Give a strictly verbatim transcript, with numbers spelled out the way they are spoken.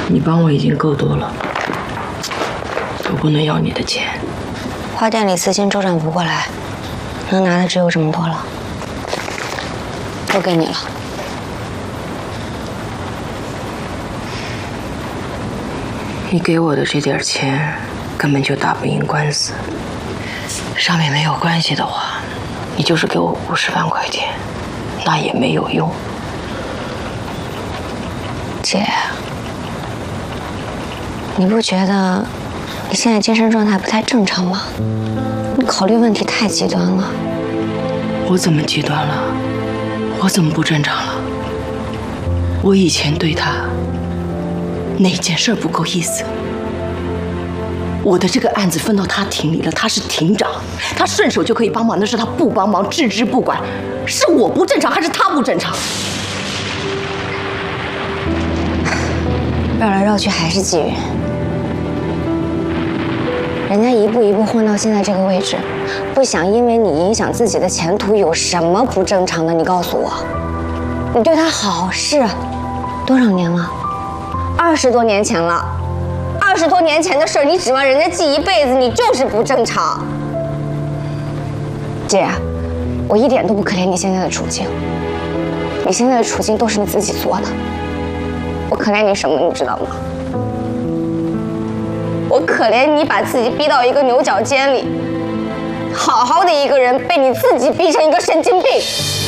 你帮我已经够多了，我不能要你的钱。 花店里资金周转不过来，能拿的只有这么多了，都给你了。 你给我的这点钱根本就打不赢官司，上面没有关系的话，你就是给我五十万块钱，那也没有用。 姐，你不觉得你现在精神状态不太正常吗？你考虑问题太极端了。 我怎么极端了？我怎么不正常了？我以前对他哪件事不够意思？我的这个案子分到他庭里了，他是庭长，他顺手就可以帮忙的事他不帮忙，置之不管，是我不正常还是他不正常？ 绕来绕去还是纪云，人家一步一步混到现在这个位置，不想因为你影响自己的前途，有什么不正常的？你告诉我，你对他好是多少年了？二十多年前了，二十多年前的事儿，你指望人家记一辈子，你就是不正常。姐，我一点都不可怜你现在的处境，你现在的处境都是你自己做的。我可怜你什么，你知道吗？我可怜你把自己逼到一个牛角尖里，好好的一个人被你自己逼成一个神经病。